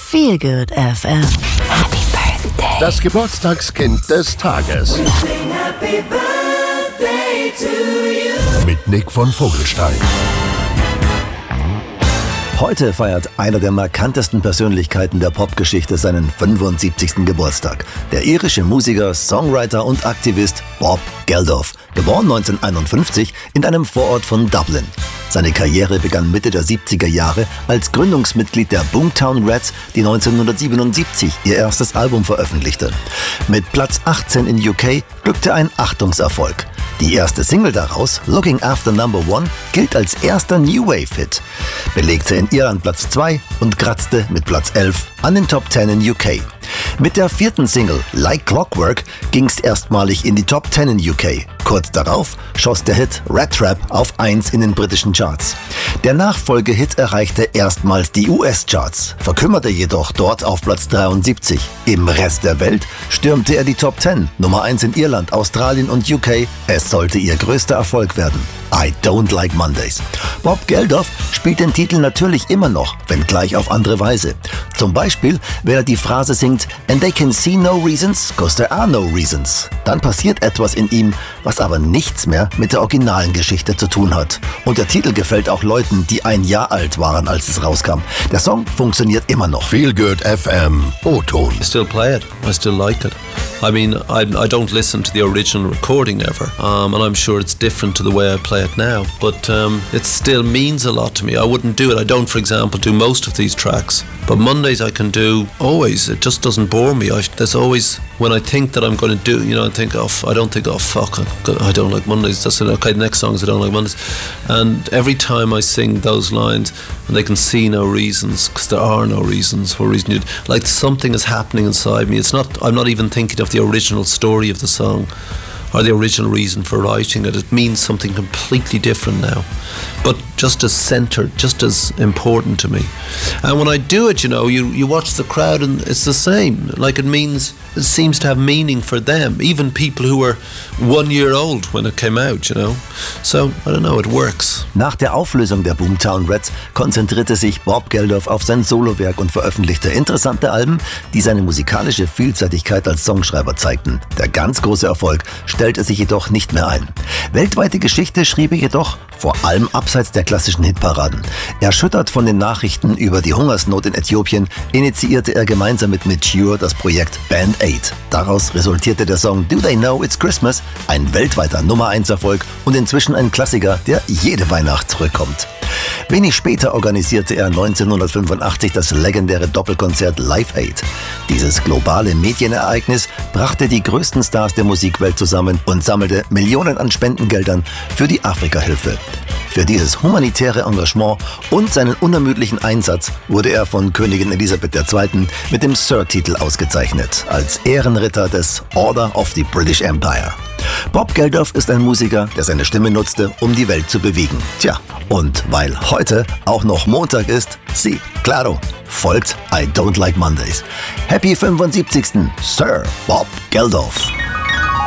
Feel Good FM. Happy Birthday. Das Geburtstagskind des Tages. Happy birthday to you. Mit Nick von Vogelstein. Heute feiert einer der markantesten Persönlichkeiten der Popgeschichte seinen 75. Geburtstag. Der irische Musiker, Songwriter und Aktivist Bob Geldof, geboren 1951 in einem Vorort von Dublin. Seine Karriere begann Mitte der 70er Jahre als Gründungsmitglied der Boomtown Rats, die 1977 ihr erstes Album veröffentlichte. Mit Platz 18 in UK glückte ein Achtungserfolg. Die erste Single daraus, Looking After Number One, gilt als erster New Wave-Hit, belegte in Irland Platz 2 und kratzte mit Platz 11 an den Top 10 in UK. Mit der vierten Single, Like Clockwork, ging's erstmalig in die Top 10 in UK. Kurz darauf schoss der Hit Rat Trap auf 1 in den britischen Charts. Der Nachfolgehit erreichte erstmals die US-Charts, verkümmerte jedoch dort auf Platz 73. Im Rest der Welt stürmte er die Top 10, Nummer 1 in Irland, Australien und UK. Es sollte ihr größter Erfolg werden. I Don't Like Mondays. Bob Geldof spielt den Titel natürlich immer noch, wenngleich auf andere Weise. Zum Beispiel, wenn er die Phrase singt, "And they can see no reasons, 'cause there are no reasons." Dann passiert etwas in ihm, was aber nichts mehr mit der originalen Geschichte zu tun hat. Und der Titel gefällt auch Leuten, die 1 Jahr alt waren, als es rauskam. Der Song funktioniert immer noch. Feel Good FM O-Ton. I still play it. I still like it. I mean, I don't listen to the original recording ever, and I'm sure it's different to the way I play it now, but it still means a lot to me. I wouldn't do it. I don't, for example, do most of these tracks, but Mondays I can do always. It just doesn't bore me. There's always, when I think that I'm going to do, I think, I don't think, fuck, I don't like Mondays. That's it. Okay, the next song is I don't like Mondays. And every time I sing those lines, and they can see no reasons, because there are no reasons for reason you'd, like something is happening inside me. I'm not even thinking of the original story of the song or the original reason for writing it. It means something completely different now, but just as centered, just as important to me. And when I do it, you watch the crowd and it's the same. Like it seems to have meaning for them, even people who were 1 year old when it came out, So, I don't know, it works. Nach der Auflösung der Boomtown Rats konzentrierte sich Bob Geldof auf sein Solowerk und veröffentlichte interessante Alben, die seine musikalische Vielseitigkeit als Songschreiber zeigten. Der ganz große Erfolg stellte sich jedoch nicht mehr ein. Weltweite Geschichte schrieb er jedoch, vor allem abseits der klassischen Hitparaden. Erschüttert von den Nachrichten über die Hungersnot in Äthiopien, initiierte er gemeinsam mit Midge Ure das Projekt Band Aid. Daraus resultierte der Song Do They Know It's Christmas, ein weltweiter Nummer-1-Erfolg und inzwischen ein Klassiker, der jede Weihnacht zurückkommt. Wenig später organisierte er 1985 das legendäre Doppelkonzert Live Aid. Dieses globale Medienereignis brachte die größten Stars der Musikwelt zusammen und sammelte Millionen an Spendengeldern für die Afrika-Hilfe. Für dieses humanitäre Engagement und seinen unermüdlichen Einsatz wurde er von Königin Elisabeth II. Mit dem Sir-Titel ausgezeichnet, als Ehrenritter des Order of the British Empire. Bob Geldof ist ein Musiker, der seine Stimme nutzte, um die Welt zu bewegen. Tja, und weil heute auch noch Montag ist, claro, folgt I Don't Like Mondays. Happy 75. Sir Bob Geldof.